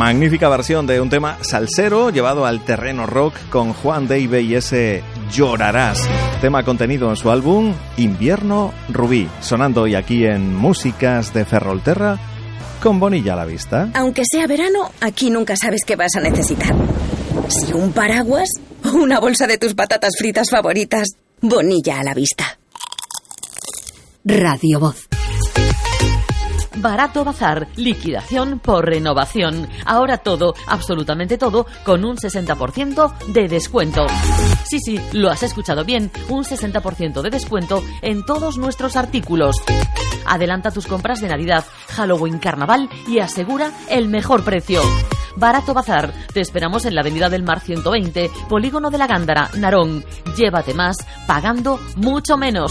Magnífica versión de un tema salsero llevado al terreno rock con Juan Deive y ese Llorarás, tema contenido en su álbum Invierno Rubí, sonando hoy aquí en Músicas de Ferrolterra con Bonilla a la vista. Aunque sea verano, aquí nunca sabes qué vas a necesitar. Si un paraguas o una bolsa de tus patatas fritas favoritas, Bonilla a la vista. Radio Voz. Barato Bazar, liquidación por renovación. Ahora todo, absolutamente todo, con un 60% de descuento. Sí, lo has escuchado bien, un 60% de descuento en todos nuestros artículos. Adelanta tus compras de Navidad, Halloween, Carnaval y asegura el mejor precio. Barato Bazar, te esperamos en la Avenida del Mar 120, Polígono de la Gándara, Narón. Llévate más, pagando mucho menos.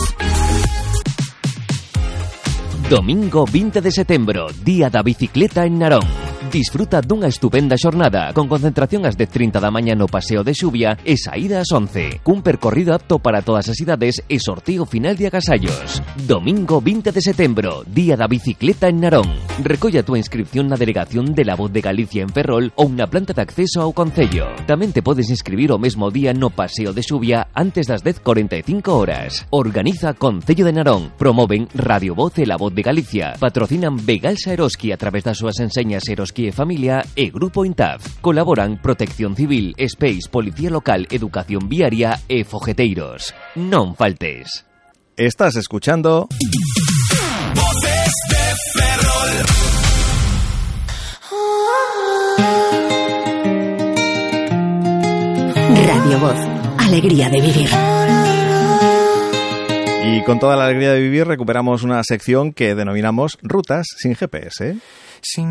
Domingo 20 de setembro, Día da Bicicleta en Narón. Disfruta dunha estupenda xornada con concentración ás 10:30 da mañá no Paseo de Xubia e saída ás 11. Cun percorrido apto para todas as idades e sorteo final de agasallos. Domingo 20 de setembro, Día da Bicicleta en Narón. Recolla a túa inscripción na delegación de La Voz de Galicia en Ferrol ou na planta de acceso ao concello. Tamén te podes inscribir o mesmo día no Paseo de Xubia antes das 10:45 horas. Organiza Concello de Narón. Promoven Radio Voz e La Voz de Galicia. Patrocinan Begalsa Eroski a través das súas enseñas Eroski e Familia e Grupo Intaf. Colaboran Protección Civil, Space, Policía Local, Educación Viaria e Fogeteiros. Non faltes. Estás escuchando Voces de Ferrol. Radio Voz, alegría de vivir. Y con toda la alegría de vivir recuperamos una sección que denominamos Rutas sin GPS.